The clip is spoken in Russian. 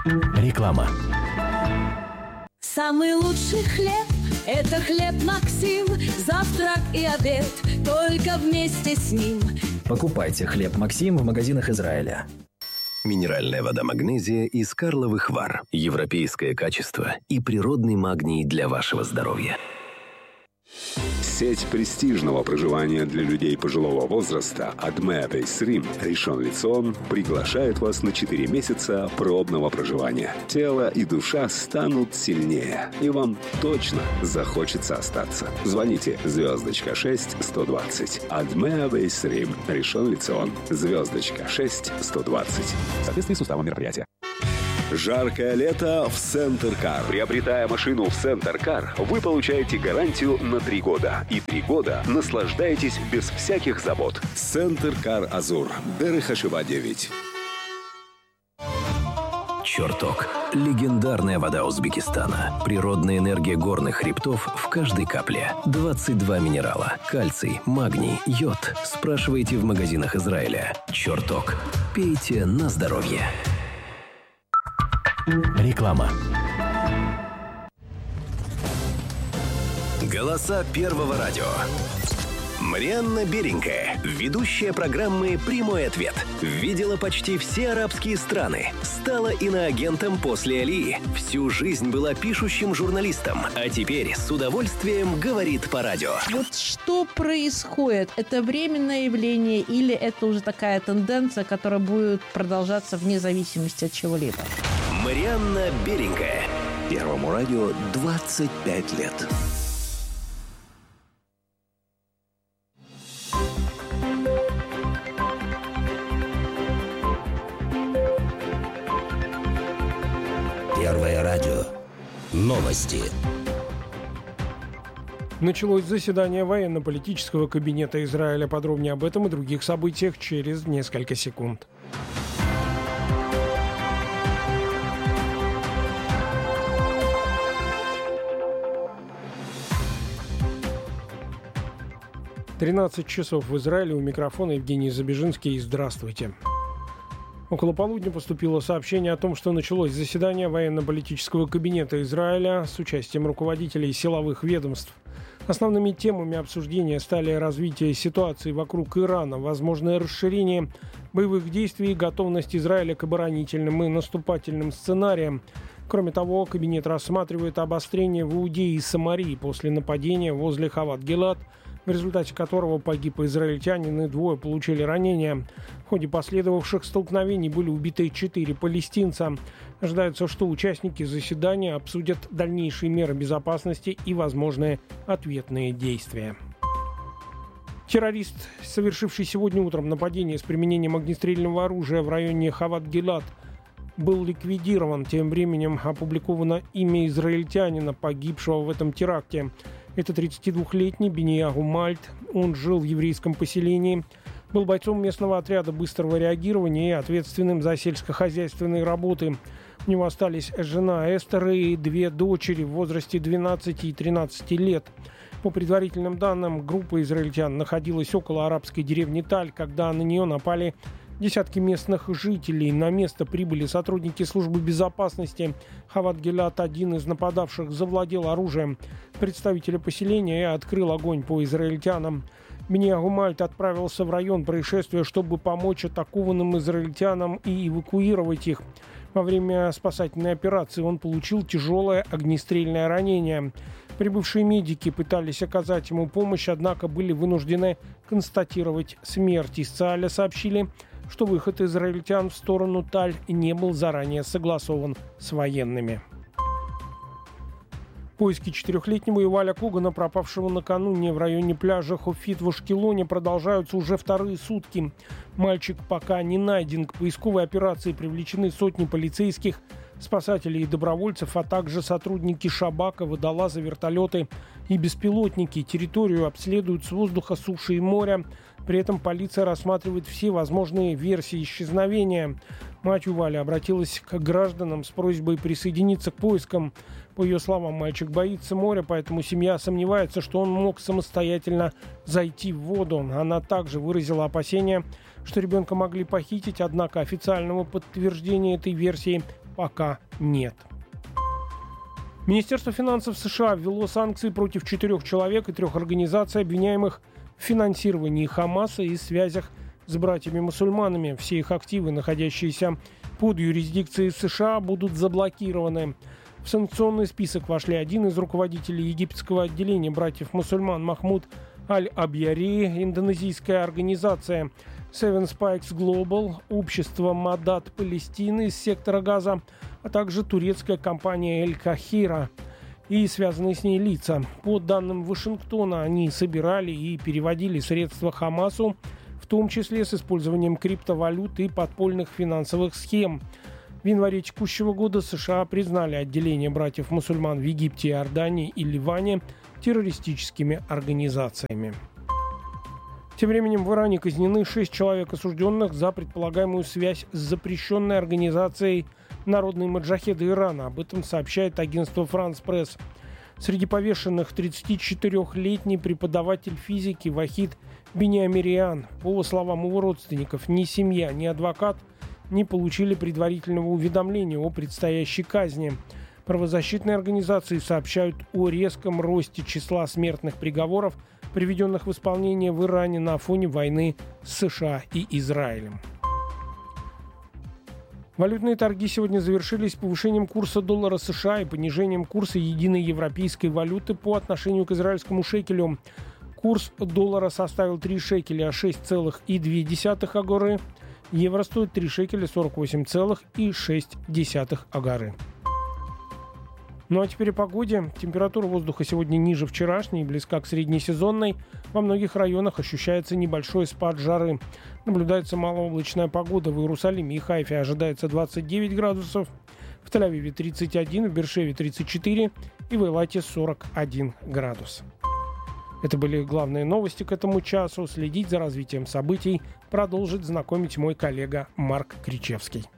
Реклама. Самый лучший хлеб – это хлеб Максим. Завтрак и обед только вместе с ним. Покупайте хлеб Максим в магазинах Израиля. Минеральная вода «Магнезия» из Карловых Вар. Европейское качество и природный магний для вашего здоровья. Сеть престижного проживания для людей пожилого возраста Adme Base Rim Ришон Лецион приглашает вас на 4 месяца пробного проживания. Тело и душа станут сильнее, и вам точно захочется остаться. Звоните звездочка 6 120. Adme Base Rim Ришон Лецион. Звездочка 6 120. В соответствии с уставом мероприятия. Жаркое лето в Центр Кар. Приобретая машину в Центр Кар, вы получаете гарантию на 3 года. И 3 года наслаждаетесь без всяких забот. Центр Кар Азур. Дерех Хашива 9. Чертог. Легендарная вода Узбекистана. Природная энергия горных хребтов в каждой капле. 22 минерала. Кальций, магний, йод. Спрашивайте в магазинах Израиля. Чертог. Пейте на здоровье. Реклама. Голоса Первого радио. Марианна Беренькая, ведущая программы «Прямой ответ». Видела почти все арабские страны. Стала иноагентом после Алии. Всю жизнь была пишущим журналистом. А теперь с удовольствием говорит по радио. Вот что происходит? Это временное явление или это уже такая тенденция, которая будет продолжаться вне зависимости от чего-либо? Марианна Беренькая. Первому радио 25 лет. Первое радио. Новости. Началось заседание военно-политического кабинета Израиля. Подробнее об этом и других событиях через несколько секунд. «13 часов в Израиле». У микрофона Евгений Забежинский. Здравствуйте. Около полудня поступило сообщение о том, что началось заседание военно-политического кабинета Израиля с участием руководителей силовых ведомств. Основными темами обсуждения стали развитие ситуации вокруг Ирана, возможное расширение боевых действий и готовность Израиля к оборонительным и наступательным сценариям. Кроме того, кабинет рассматривает обострение в Иудее и Самарии после нападения возле Хават-Гилад, в результате которого погиб израильтянин и 2 получили ранения. В ходе последовавших столкновений были убиты 4 палестинца. Ожидается, что участники заседания обсудят дальнейшие меры безопасности и возможные ответные действия. Террорист, совершивший сегодня утром нападение с применением огнестрельного оружия в районе Хават-Гилад, был ликвидирован. Тем временем опубликовано имя израильтянина, погибшего в этом теракте. Это 32-летний Биньягу Мальт. Он жил в еврейском поселении, был бойцом местного отряда быстрого реагирования и ответственным за сельскохозяйственные работы. У него остались жена Эстер и 2 дочери в возрасте 12 и 13 лет. По предварительным данным, группа израильтян находилась около арабской деревни Таль, когда на нее напали десятки местных жителей. На место прибыли сотрудники службы безопасности. Хават-Гилад, один из нападавших, завладел оружием представителя поселения и открыл огонь по израильтянам. Биньягу Мальт отправился в район происшествия, чтобы помочь атакованным израильтянам и эвакуировать их. Во время спасательной операции он получил тяжелое огнестрельное ранение. Прибывшие медики пытались оказать ему помощь, однако были вынуждены констатировать смерть. Из ЦААля сообщили, что выход израильтян в сторону Таль не был заранее согласован с военными. Поиски 4-летнего Юваля Когана, пропавшего накануне в районе пляжа Хофит в Ашкелоне, продолжаются уже 2-е сутки. Мальчик пока не найден. К поисковой операции привлечены сотни полицейских, спасателей и добровольцев, а также сотрудники Шабака, водолазы, вертолеты и беспилотники. Территорию обследуют с воздуха, суши и моря. При этом полиция рассматривает все возможные версии исчезновения. Мать Юваля обратилась к гражданам с просьбой присоединиться к поискам. По ее словам, мальчик боится моря, поэтому семья сомневается, что он мог самостоятельно зайти в воду. Она также выразила опасения, что ребенка могли похитить, однако официального подтверждения этой версии пока нет. Министерство финансов США ввело санкции против 4 человек и 3 организаций, обвиняемых в финансировании Хамаса и связях с братьями-мусульманами. Все их активы, находящиеся под юрисдикцией США, будут заблокированы. В санкционный список вошли один из руководителей египетского отделения братьев-мусульман Махмуд Аль-Абьяри, индонезийская организация Seven Spikes Global, общество Мадат Палестины из сектора Газа, а также турецкая компания Эль-Кахира и связанные с ней лица. По данным Вашингтона, они собирали и переводили средства Хамасу, в том числе с использованием криптовалют и подпольных финансовых схем. В январе текущего года США признали отделение братьев-мусульман в Египте, Иордании и Ливане террористическими организациями. Тем временем в Иране казнены 6 человек, осужденных за предполагаемую связь с запрещенной организацией «Народные маджахеды Ирана». Об этом сообщает агентство «Франс Пресс». Среди повешенных 34-летний преподаватель физики Вахид Бениамириан. По словам его родственников, ни семья, ни адвокат не получили предварительного уведомления о предстоящей казни. Правозащитные организации сообщают о резком росте числа смертных приговоров, приведенных в исполнение в Иране на фоне войны с США и Израилем. Валютные торги сегодня завершились повышением курса доллара США и понижением курса единой европейской валюты по отношению к израильскому шекелю. Курс доллара составил 3 шекеля 6,2 агоры. Евро стоит 3 шекеля 48,6 агоры. Ну а теперь о погоде. Температура воздуха сегодня ниже вчерашней и близка к среднесезонной. Во многих районах ощущается небольшой спад жары. Наблюдается малооблачная погода. В Иерусалиме и Хайфе ожидается 29 градусов, в Тель-Авиве 31, в Бершеве 34 и в Эйлате 41 градус. Это были главные новости к этому часу. Следить за развитием событий продолжит знакомить мой коллега Марк Кричевский.